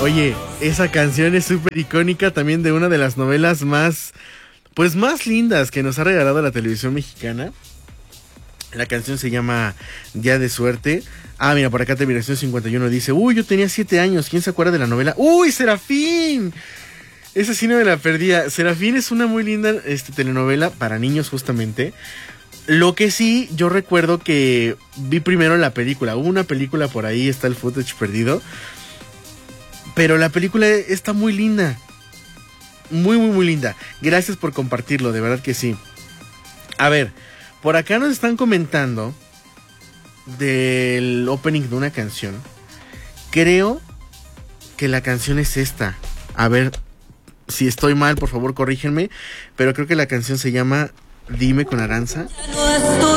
Oye, esa canción es súper icónica también de una de las novelas más lindas que nos ha regalado la televisión mexicana. La canción se llama Día de Suerte. Ah, mira, por acá Terminación 51 dice, uy, yo tenía 7 años, ¿quién se acuerda de la novela? ¡Uy, Serafín! Esa sí no me la perdía. Serafín es una muy linda telenovela para niños justamente. Lo que sí, yo recuerdo que vi primero la película. Hubo una película por ahí, está el footage perdido. Pero la película está muy linda. Muy, muy, muy linda. Gracias por compartirlo, de verdad que sí. A ver, por acá nos están comentando del opening de una canción. Creo que la canción es esta. A ver, si estoy mal, por favor, corrígenme. Pero creo que la canción se llama Dime con Aranza.